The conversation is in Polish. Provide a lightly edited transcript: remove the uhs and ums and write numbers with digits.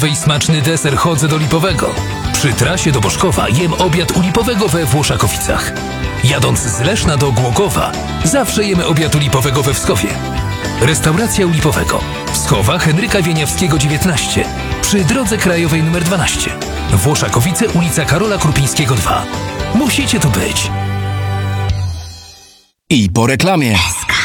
i smaczny deser chodzę do Lipowego. Przy trasie do Boszkowa jem obiad u Lipowego we Włoszakowicach. Jadąc z Leszna do Głogowa, zawsze jemy obiad u Lipowego we Wskowie. Restauracja u Lipowego. Wskowa Henryka Wieniawskiego 19. Przy drodze krajowej nr 12. Włoszakowice, ulica Karola Krupińskiego 2. Musicie tu być. I po reklamie.